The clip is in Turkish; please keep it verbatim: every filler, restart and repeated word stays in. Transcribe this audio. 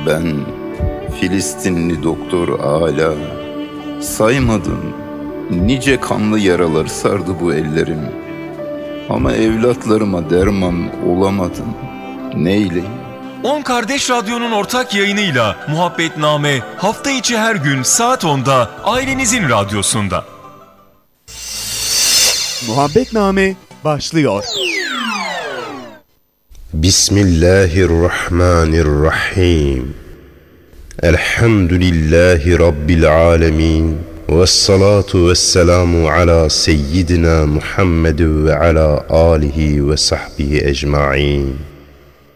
Ben Filistinli doktor Ala, saymadım nice kanlı yaralar sardı bu ellerim. Ama evlatlarıma derman olamadım, neyleyim? On Kardeş Radyo'nun ortak yayınıyla Muhabbetname hafta içi her gün saat onda ailenizin radyosunda. Muhabbetname başlıyor. Bismillahirrahmanirrahim. Elhamdülillahi Rabbil alemin. Vessalatu vesselamu ala seyyidina Muhammed ve ala alihi ve sahbihi ecma'in.